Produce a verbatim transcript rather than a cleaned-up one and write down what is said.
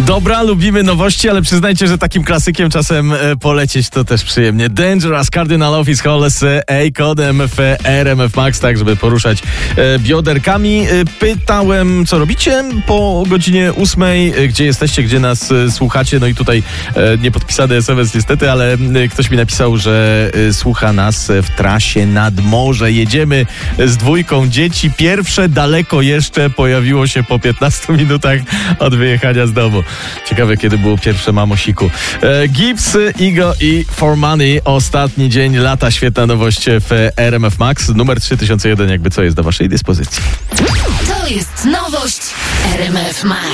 Dobra, lubimy nowości, ale przyznajcie, że takim klasykiem czasem e, polecieć to też przyjemnie. Dangerous, Cardinal Office Hall z A-Kodem w R M F Max, tak żeby poruszać e, bioderkami. E, pytałem, co robicie po godzinie ósmej, e, gdzie jesteście, gdzie nas e, słuchacie. No i tutaj e, niepodpisany es em es niestety, ale e, ktoś mi napisał, że e, słucha nas w trasie nad morze. Jedziemy z dwójką dzieci. Pierwsze daleko jeszcze pojawiło się po piętnastu minutach od wyjechania z domu. Ciekawe, kiedy było pierwsze mamosiku. E, Gibbs, Igo i For Money. Ostatni dzień lata. Świetna nowość w R M F Max. Numer trzy tysiące jeden, jakby co jest do waszej dyspozycji. To jest nowość R M F Max.